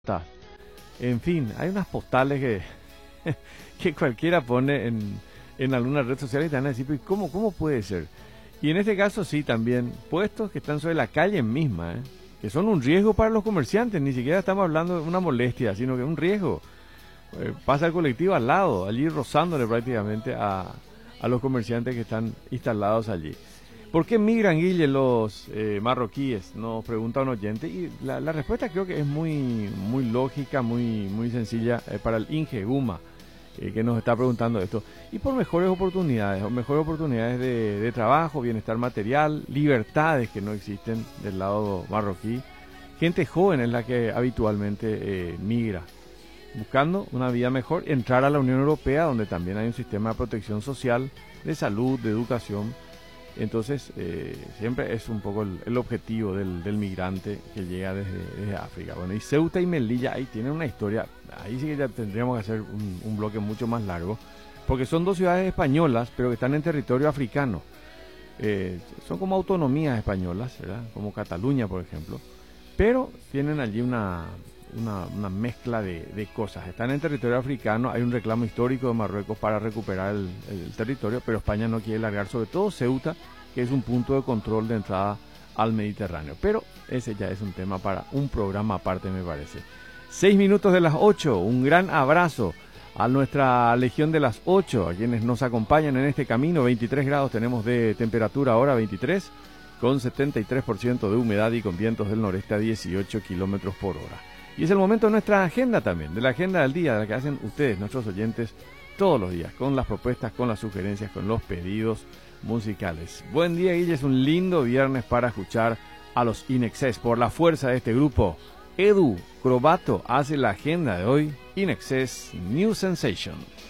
En fin, hay unas postales que cualquiera pone en alguna red social y te van a decir, "¿Pero cómo puede ser?". Y en este caso sí, también puestos que están sobre la calle misma, que son un riesgo para los comerciantes. Ni siquiera estamos hablando de una molestia, sino que es un riesgo. Pasa el colectivo al lado, allí rozándole prácticamente a los comerciantes que están instalados allí. ¿Por qué migran, Guille, los marroquíes? Nos pregunta un oyente. Y la respuesta creo que es muy lógica, muy sencilla para el Inge Guma, que nos está preguntando esto. Y por mejores oportunidades de trabajo, bienestar material, libertades que no existen del lado marroquí. Gente joven es la que habitualmente migra, buscando una vida mejor, entrar a la Unión Europea, donde también hay un sistema de protección social, de salud, de educación. Entonces, siempre es un poco el objetivo del migrante que llega desde África. Bueno, y Ceuta y Melilla, ahí tienen una historia, ahí sí que ya tendríamos que hacer un bloque mucho más largo, porque son dos ciudades españolas, pero que están en territorio africano. Son como autonomías españolas, ¿verdad? Como Cataluña, por ejemplo, pero tienen allí una mezcla de cosas. Están en territorio africano, hay un reclamo histórico de Marruecos para recuperar el territorio, pero España no quiere largar, sobre todo Ceuta, que es un punto de control de entrada al Mediterráneo. Pero ese ya es un tema para un programa aparte, me parece. 6 minutos de las 8, un gran abrazo a nuestra Legión de las 8, a quienes nos acompañan en este camino. 23 grados tenemos de temperatura ahora, 23, con 73% de humedad y con vientos del noreste a 18 kilómetros por hora. Y es el momento de nuestra agenda también, de la agenda del día, de la que hacen ustedes, nuestros oyentes, todos los días, con las propuestas, con las sugerencias, con los pedidos musicales. Buen día, Guille, es un lindo viernes para escuchar a los In Excess. Por la fuerza de este grupo, Edu Crobato hace la agenda de hoy, In Excess New Sensation.